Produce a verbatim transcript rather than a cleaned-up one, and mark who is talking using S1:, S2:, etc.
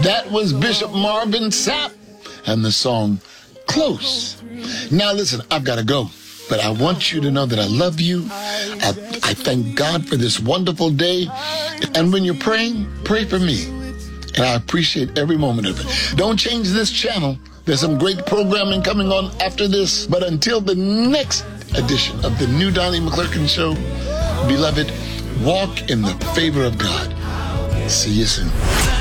S1: That was Bishop Marvin Sapp and the song Close. Now listen, I've got to go, but I want you to know that I love you. I, I thank God for this wonderful day. And when you're praying, pray for me. And I appreciate every moment of it. Don't change this channel. There's some great programming coming on after this. But until the next edition of the new Donnie McClurkin Show, beloved, walk in the favor of God. See you soon.